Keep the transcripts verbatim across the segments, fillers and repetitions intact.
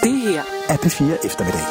Det her er P fire Eftermiddag.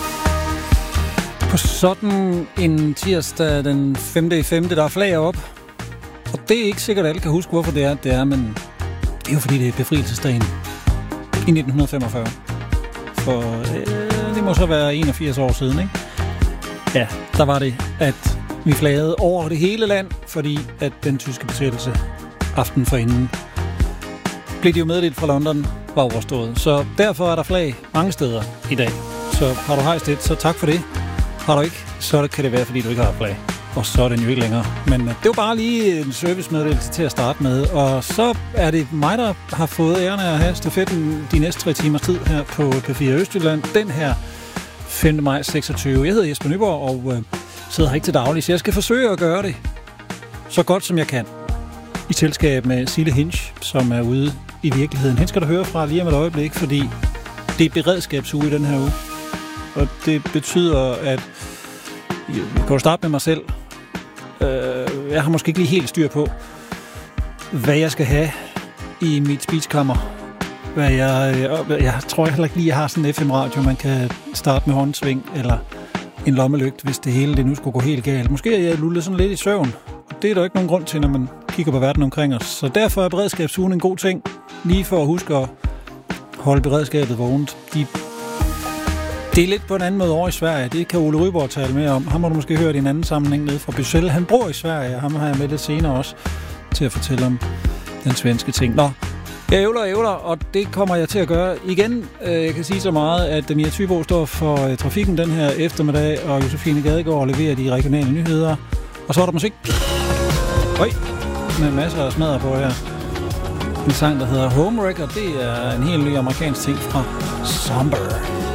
På sådan en tirsdag den femte i femte, der er flag op. Og det er ikke sikkert, at alle kan huske, hvorfor det er, det er, men det er jo fordi, det er befrielsesdagen i nitten femogfyrre. For øh, det må så være enogfirs år siden, ikke? Ja, der var det, at vi flagede over det hele land, fordi at den tyske besættelse aften forinden blev de jo meddelt fra London var overstået. Så derfor er der flag mange steder i dag. Så har du hejst et, så tak for det. Har du ikke, så kan det være, fordi du ikke har flag. Og så er den jo ikke længere. Men det var bare lige en servicemeddelelse til at starte med. Og så er det mig, der har fået æren af at have stafetten de næste tre timers tid her på P fire Østjylland. Den her femte maj seksogtyve. Jeg hedder Jesper Nyborg og øh, sidder her ikke til daglig, så jeg skal forsøge at gøre det så godt som jeg kan. I selskab med Sille Hinch, som er ude i virkeligheden. Hende skal du høre fra lige om et øjeblik, fordi det er beredskabsuge i den her uge. Og det betyder, at jeg kan jo starte med mig selv. Jeg har måske ikke lige helt styr på, hvad jeg skal have i mit speechkammer. Hvad jeg, jeg tror heller ikke lige, jeg har sådan en F M-radio, man kan starte med håndsving eller en lommelygt, hvis det hele det nu skulle gå helt galt. Måske er jeg lullet sådan lidt i søvn. Det er der ikke nogen grund til, når man kigger på verden omkring os. Så derfor er beredskabsugen en god ting. Lige for at huske at holde beredskabet vågent. De Det er lidt på en anden måde over i Sverige. Det kan Ole Ryborg tale mere om. Han må du måske høre i en anden sammenhæng nede fra Bruxelles. Han bor i Sverige, og ham har jeg med lidt senere også til at fortælle om den svenske ting. Nå, jeg ævler og ævler, og det kommer jeg til at gøre igen. Jeg kan sige så meget, at Mia Thybo står for trafikken den her eftermiddag, og Josefine Gadegaard leverer de regionale nyheder. Og så er der musik. Øj, med masser af smadder på her. En sang, der hedder Home Wrecker. Det er en helt ny amerikansk ting fra Somber.